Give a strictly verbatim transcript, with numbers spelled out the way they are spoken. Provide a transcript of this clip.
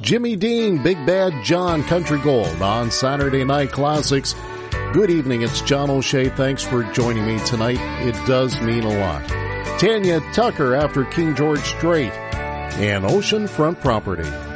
Jimmy Dean, Big Bad John, Country Gold on Saturday Night Classics. Good evening, it's John O'Shea. Thanks for joining me tonight. It does mean a lot. Tanya Tucker after King George Strait and Oceanfront Property.